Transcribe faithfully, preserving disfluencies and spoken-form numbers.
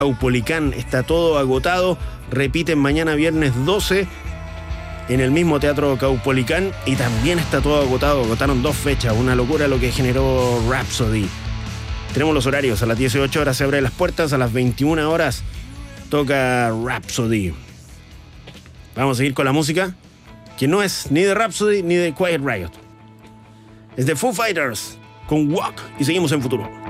Caupolicán está todo agotado. Repiten mañana viernes doce en el mismo Teatro Caupolicán y también está todo agotado. Agotaron dos fechas, una locura lo que generó Rhapsody. Tenemos los horarios: a las dieciocho horas se abren las puertas, a las veintiuna horas toca Rhapsody. Vamos a seguir con la música, que no es ni de Rhapsody ni de Quiet Riot. Es de Foo Fighters con Walk y seguimos en Futuro.